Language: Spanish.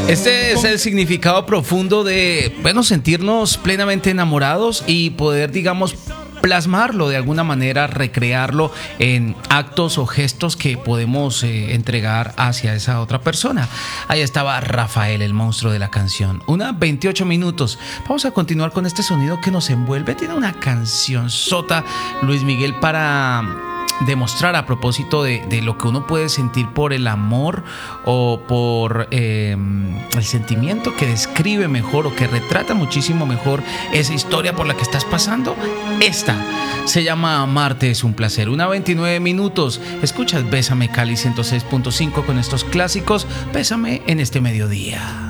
Este es el significado profundo de, bueno, sentirnos plenamente enamorados y poder, digamos, plasmarlo de alguna manera, recrearlo en actos o gestos que podemos entregar hacia esa otra persona. Ahí estaba Rafael, el monstruo de la canción. 1:28. Vamos a continuar con este sonido que nos envuelve. Tiene una canción sota, Luis Miguel, para demostrar a propósito de lo que uno puede sentir por el amor o por el sentimiento que describe mejor o que retrata muchísimo mejor esa historia por la que estás pasando. Esta se llama Amarte es un placer. 1:29. Escuchas Bésame Cali 106.5 con estos clásicos. Bésame en este mediodía.